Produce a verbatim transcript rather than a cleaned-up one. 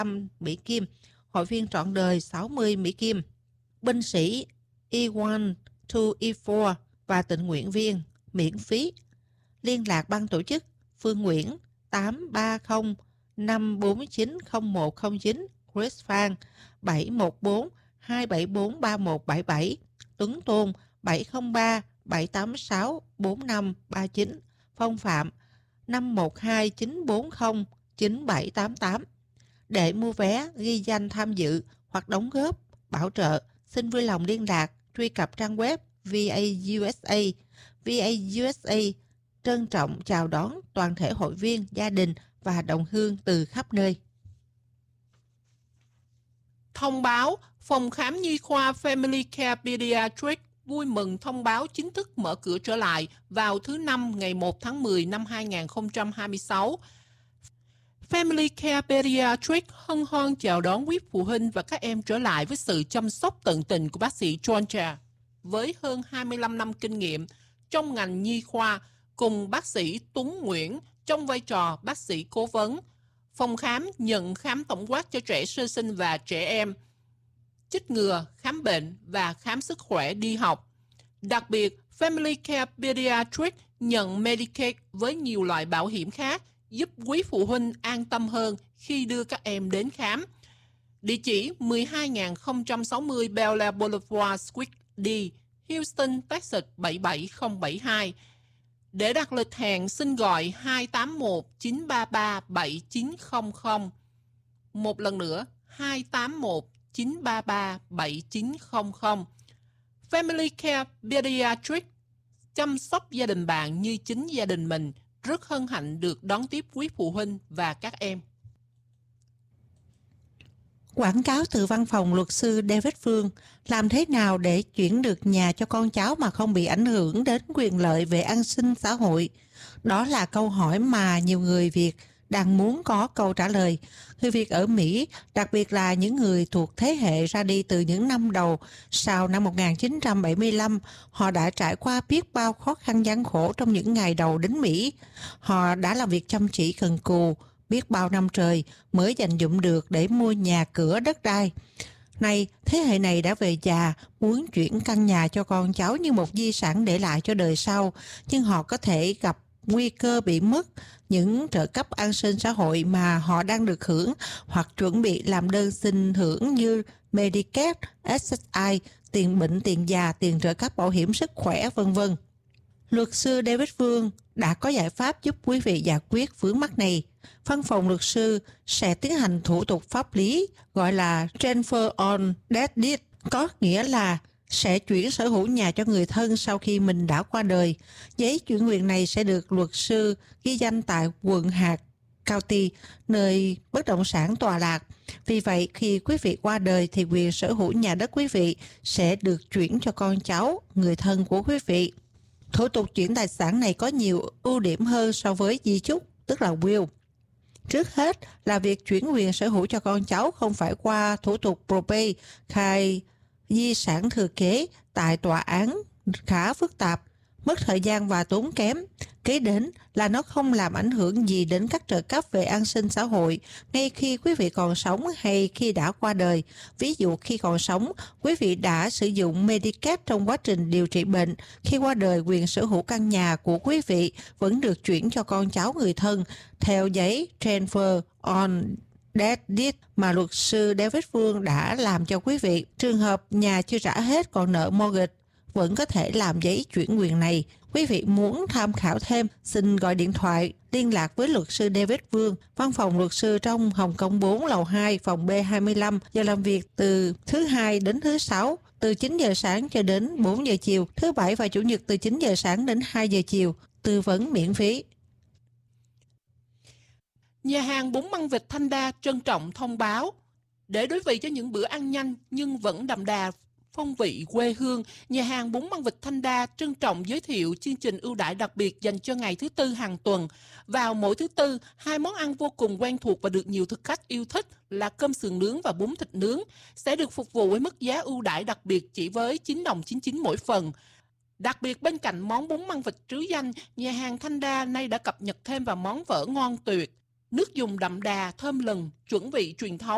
trăm Mỹ Kim, hội viên trọn đời sáu mươi Mỹ Kim, binh sĩ E một, hai, E bốn và tình nguyện viên miễn phí. Liên lạc ban tổ chức Phương Nguyễn tám ba không năm bốn chín không một không chín, Chris Phan bảy một bốn hai bảy bốn ba một bảy bảy, Tuấn Tôn bảy không ba bảy tám sáu bốn năm ba chín, Phong Phạm năm một hai chín bốn không chín bảy tám tám. Để mua vé, ghi danh tham dự hoặc đóng góp, bảo trợ, xin vui lòng liên lạc, truy cập trang web vê a u ét a. vê a u ét a trân trọng chào đón toàn thể hội viên, gia đình và đồng hương từ khắp nơi. Thông báo, phòng khám nhi khoa Family Care Pediatrics vui mừng thông báo chính thức mở cửa trở lại vào thứ Năm ngày một tháng mười năm hai nghìn không trăm hai mươi sáu. Family Care Pediatrics hân hoan chào đón quý phụ huynh và các em trở lại với sự chăm sóc tận tình của bác sĩ Georgia. Với hơn hai mươi lăm năm kinh nghiệm trong ngành nhi khoa, cùng bác sĩ Tuấn Nguyễn trong vai trò bác sĩ cố vấn, phòng khám nhận khám tổng quát cho trẻ sơ sinh và trẻ em, chích ngừa, khám bệnh và khám sức khỏe đi học. Đặc biệt, Family Care Pediatrics nhận Medicaid với nhiều loại bảo hiểm khác, giúp quý phụ huynh an tâm hơn khi đưa các em đến khám. Địa chỉ mười hai nghìn không trăm sáu mươi Bel Air Boulevard Suite D, Houston, Texas bảy bảy không bảy hai. Để đặt lịch hẹn, xin gọi hai tám một chín ba ba bảy chín không không. Một lần nữa, hai tám một chín ba ba bảy chín không không. Family Care Pediatrics chăm sóc gia đình bạn như chính gia đình mình. Rất hân hạnh được đón tiếp quý phụ huynh và các em. Quảng cáo từ văn phòng luật sư David Phương: làm thế nào để chuyển được nhà cho con cháu mà không bị ảnh hưởng đến quyền lợi về an sinh xã hội? Đó là câu hỏi mà nhiều người Việt đang muốn có câu trả lời. Người Việt ở Mỹ, đặc biệt là những người thuộc thế hệ ra đi từ những năm đầu sau năm một nghìn chín trăm bảy mươi lăm, họ đã trải qua biết bao khó khăn gian khổ trong những ngày đầu đến Mỹ. Họ đã làm việc chăm chỉ cần cù, biết bao năm trời mới dành dụm được để mua nhà cửa đất đai. Nay, thế hệ này đã về già, muốn chuyển căn nhà cho con cháu như một di sản để lại cho đời sau, nhưng họ có thể gặp nguy cơ bị mất những trợ cấp an sinh xã hội mà họ đang được hưởng, hoặc chuẩn bị làm đơn xin hưởng như Medicaid, ét ét i, tiền bệnh, tiền già, tiền trợ cấp bảo hiểm sức khỏe, vân vân. Luật sư David Phương đã có giải pháp giúp quý vị giải quyết vướng mắc này. Văn phòng luật sư sẽ tiến hành thủ tục pháp lý gọi là Transfer on Death Deed, có nghĩa là sẽ chuyển sở hữu nhà cho người thân sau khi mình đã qua đời. Giấy chuyển quyền này sẽ được luật sư ghi danh tại quận hạt County, nơi bất động sản tọa lạc. Vì vậy, khi quý vị qua đời thì quyền sở hữu nhà đất quý vị sẽ được chuyển cho con cháu, người thân của quý vị. Thủ tục chuyển tài sản này có nhiều ưu điểm hơn so với di chúc, tức là will. Trước hết là việc chuyển quyền sở hữu cho con cháu không phải qua thủ tục probate, khai di sản thừa kế tại tòa án khá phức tạp, mất thời gian và tốn kém. Kế đến là nó không làm ảnh hưởng gì đến các trợ cấp về an sinh xã hội ngay khi quý vị còn sống hay khi đã qua đời. Ví dụ khi còn sống, quý vị đã sử dụng Medicaid trong quá trình điều trị bệnh. Khi qua đời, quyền sở hữu căn nhà của quý vị vẫn được chuyển cho con cháu, người thân theo giấy Transfer on Death Deed mà luật sư David Phương đã làm cho quý vị. Trường hợp nhà chưa trả hết còn nợ mortgage, vẫn có thể làm giấy chuyển quyền này. Quý vị muốn tham khảo thêm, xin gọi điện thoại liên lạc với luật sư David Phương, văn phòng luật sư trong Hồng Kông bốn lầu hai, phòng B hai mươi lăm, giờ làm việc từ thứ hai đến thứ sáu, từ chín giờ sáng cho đến bốn giờ chiều, thứ bảy và chủ nhật từ chín giờ sáng đến hai giờ chiều, tư vấn miễn phí. Nhà hàng bún măng vịt Thanh Đa trân trọng thông báo, để đối vị cho những bữa ăn nhanh nhưng vẫn đậm đà phong vị quê hương, nhà hàng bún măng vịt Thanh Đa trân trọng giới thiệu chương trình ưu đãi đặc biệt dành cho ngày thứ tư hàng tuần. Vào mỗi thứ tư, hai món ăn vô cùng quen thuộc và được nhiều thực khách yêu thích là cơm sườn nướng và bún thịt nướng sẽ được phục vụ với mức giá ưu đãi đặc biệt chỉ với chín đồng chín mươi chín mỗi phần. Đặc biệt, bên cạnh món bún măng vịt trứ danh, nhà hàng Thanh Đa nay đã cập nhật thêm vào món vỡ ngon tuyệt, nước dùng đậm đà, thơm lừng, chuẩn vị truyền thống.